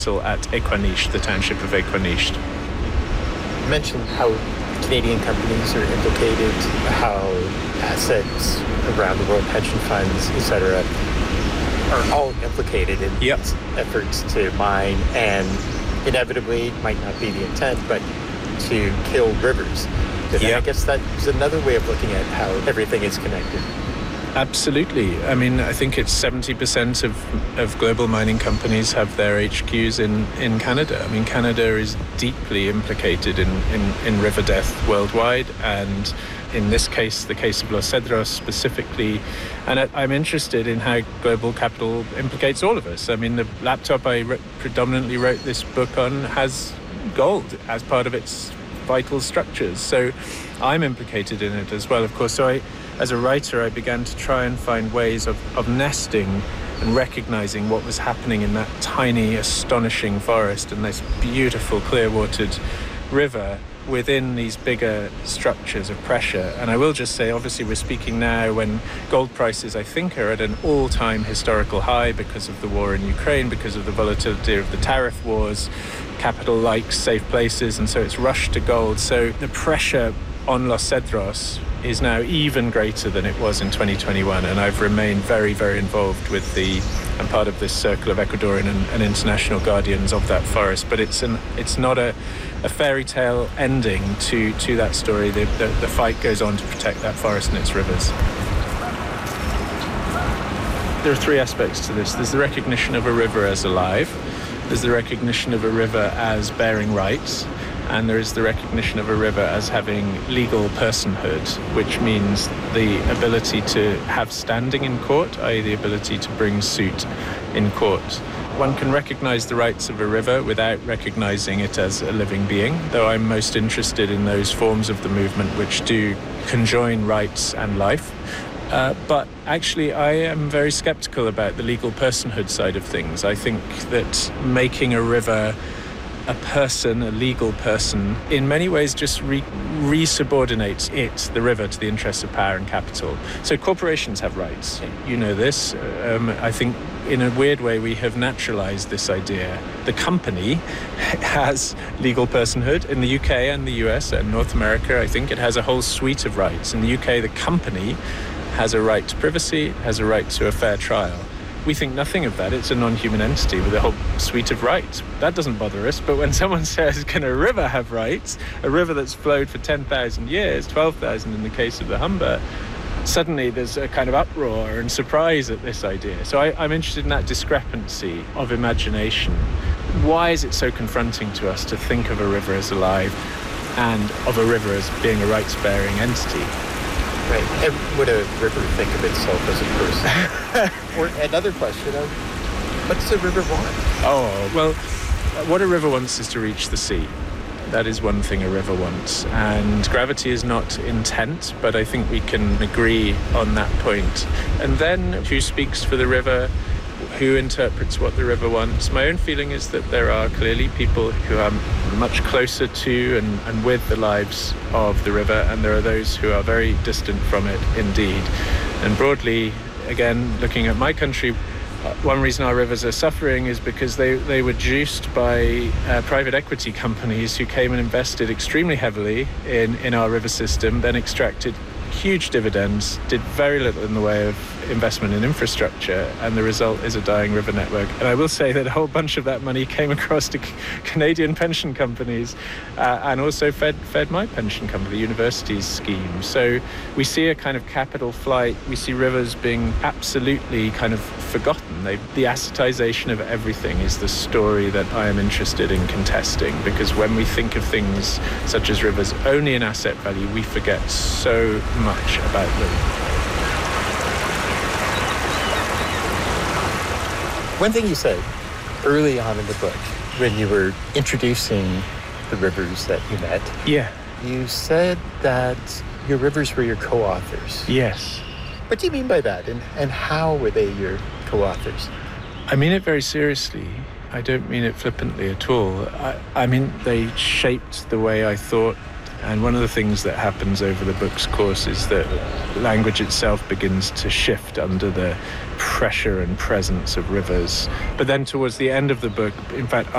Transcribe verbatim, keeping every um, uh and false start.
at Équaniche, the township of Équaniche. You mentioned how Canadian companies are implicated, how assets around the world, pension funds, et cetera, are all implicated in yep. these efforts to mine, and inevitably, might not be the intent, but to kill rivers. And yep. I guess that is another way of looking at how everything is connected. Absolutely. I mean, I think it's seventy percent of, of global mining companies have their H Qs in, in Canada. I mean, Canada is deeply implicated in, in, in river death worldwide, and in this case, the case of Los Cedros specifically. And I'm interested in how global capital implicates all of us. I mean, the laptop I re- predominantly wrote this book on has gold as part of its vital structures. So I'm implicated in it as well, of course. So I, as a writer, I began to try and find ways of, of nesting and recognizing what was happening in that tiny, astonishing forest and this beautiful, clear-watered river within these bigger structures of pressure. And I will just say, obviously, we're speaking now when gold prices, I think, are at an all-time historical high because of the war in Ukraine, because of the volatility of the tariff wars. Capital likes safe places, and so it's rushed to gold. So the pressure on Los Cedros is now even greater than it was in twenty twenty-one, and I've remained very, very involved with the, I'm part of this circle of Ecuadorian and, and international guardians of that forest, but it's an, it's not a, a fairy tale ending to, to that story. The, the, the fight goes on to protect that forest and its rivers. There are three aspects to this. There's the recognition of a river as alive, there's the recognition of a river as bearing rights, and there is the recognition of a river as having legal personhood, which means the ability to have standing in court, that is the ability to bring suit in court. One can recognize the rights of a river without recognizing it as a living being, though I'm most interested in those forms of the movement which do conjoin rights and life. Uh, but actually, I am very skeptical about the legal personhood side of things. I think that making a river a person, a legal person, in many ways just re- re-subordinates it, the river, to the interests of power and capital. So corporations have rights. You know this. Um, I think in a weird way we have naturalized this idea. The company has legal personhood in the U K and the U S and North America. I think it has a whole suite of rights. In the U K, the company has a right to privacy, has a right to a fair trial. We think nothing of that. It's a non-human entity with a whole suite of rights. That doesn't bother us. But when someone says, can a river have rights? A river that's flowed for ten thousand years, twelve thousand in the case of the Humber, suddenly there's a kind of uproar and surprise at this idea. So I, I'm interested in that discrepancy of imagination. Why is it so confronting to us to think of a river as alive and of a river as being a rights-bearing entity? Right. And would a river think of itself as a person? Or another question of, what does a river want? Oh, well, what a river wants is to reach the sea. That is one thing a river wants. And gravity is not intent, but I think we can agree on that point. And then who speaks for the river? Who interprets what the river wants? My own feeling is that there are clearly people who are much closer to and, and with the lives of the river, and there are those who are very distant from it indeed. And broadly, again, looking at my country, one reason our rivers are suffering is because they, they were juiced by uh, private equity companies who came and invested extremely heavily in, in our river system, then extracted huge dividends, did very little in the way of investment in infrastructure, and the result is a dying river network. And I will say that a whole bunch of that money came across to c- Canadian pension companies uh, and also fed, fed my pension company, Universities scheme. So we see a kind of capital flight. We see rivers being absolutely kind of forgotten. They, the assetization of everything is the story that I am interested in contesting, because when we think of things such as rivers only in asset value, we forget so much about them. One thing you said early on in the book, when you were introducing the rivers that you met, yeah, you said that your rivers were your co-authors. Yes. What do you mean by that, and, and how were they your co-authors? I mean it very seriously. I don't mean it flippantly at all. I, I mean, they shaped the way I thought. And one of the things that happens over the book's course is that language itself begins to shift under the pressure and presence of rivers. But then towards the end of the book, in fact,